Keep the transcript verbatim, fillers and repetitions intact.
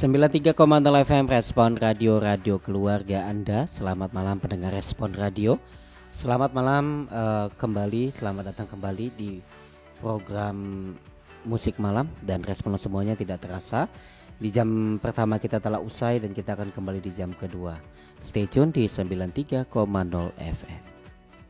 sembilan puluh tiga koma nol F M Respon Radio, radio keluarga Anda. Selamat malam pendengar Respon Radio. Selamat malam uh, kembali, selamat datang kembali di program Musik Malam. Dan respon semuanya tidak terasa. Di jam pertama kita telah usai dan kita akan kembali di jam kedua. Stay tune di sembilan puluh tiga koma nol F M.